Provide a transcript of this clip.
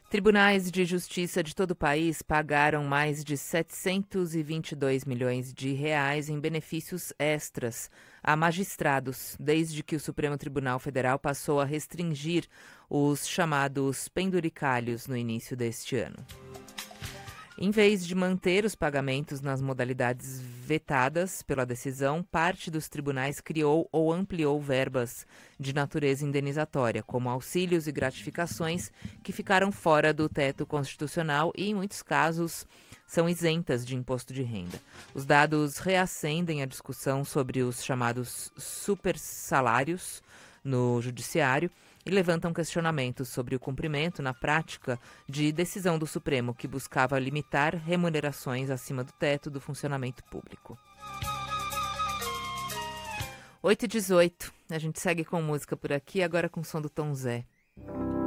Tribunais de justiça de todo o país pagaram mais de 722 milhões de reais em benefícios extras a magistrados, desde que o Supremo Tribunal Federal passou a restringir os chamados penduricalhos no início deste ano. Em vez de manter os pagamentos nas modalidades vetadas pela decisão, parte dos tribunais criou ou ampliou verbas de natureza indenizatória, como auxílios e gratificações que ficaram fora do teto constitucional e, em muitos casos, são isentas de imposto de renda. Os dados reacendem a discussão sobre os chamados supersalários no judiciário e levantam questionamentos sobre o cumprimento, na prática, de decisão do Supremo que buscava limitar remunerações acima do teto do funcionamento público. 8h18, a gente segue com música por aqui, agora com o som do Tom Zé.